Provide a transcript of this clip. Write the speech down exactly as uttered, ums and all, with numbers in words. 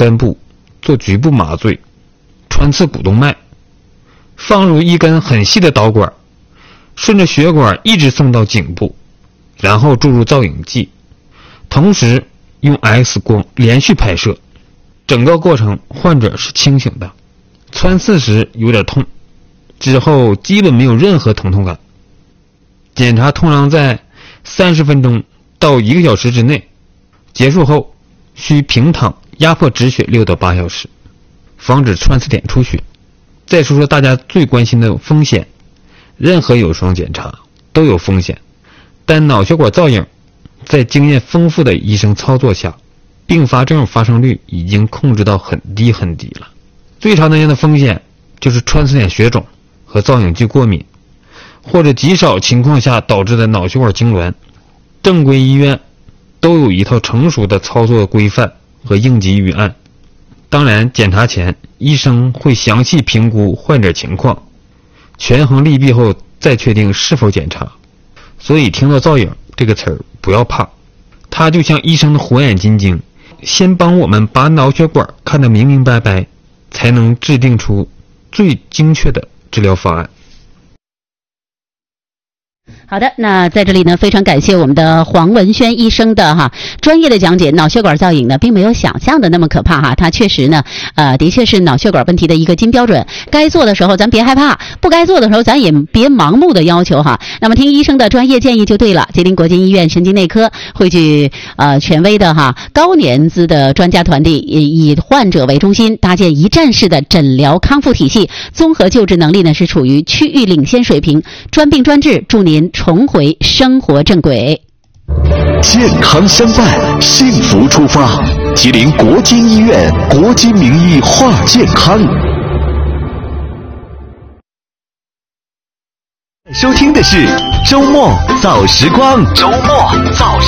根部做局部麻醉，穿刺股动脉，放入一根很细的导管，顺着血管一直送到颈部，然后注入造影剂，同时用 X 光连续拍摄，整个过程患者是清醒的。穿刺时有点痛，之后基本没有任何疼痛感。检查通常在三十分钟到一个小时之内，结束后需平躺压迫止血六到八小时，防止穿刺点出血。再说说大家最关心的风险，任何有双检查都有风险，但脑血管造影在经验丰富的医生操作下，并发症发生率已经控制到很低很低了。最常见的风险就是穿刺点血肿和造影剂过敏，或者极少情况下导致的脑血管痉挛。正规医院都有一套成熟的操作规范和应急预案。当然，检查前医生会详细评估患者情况，权衡利弊后再确定是否检查。所以听到造影这个词儿不要怕，它就像医生的火眼金睛，先帮我们把脑血管看得明明白白，才能制定出最精确的治疗方案。 好的，那在这里呢，非常感谢我们的黄文轩医生的哈专业的讲解。脑血管造影呢，并没有想象的那么可怕哈，它确实呢，呃，的确是脑血管问题的一个金标准。该做的时候咱别害怕，不该做的时候咱也别盲目的要求哈。那么听医生的专业建议就对了。吉林国金医院神经内科汇聚呃权威的哈高年资的专家团队，以患者为中心，搭建一站式的诊疗康复体系，综合救治能力呢是处于区域领先水平，专病专治，祝您重回生活正轨。 健康相伴，幸福出发。吉林国金医院国金名医话健康。收听的是周末造时光，周末造时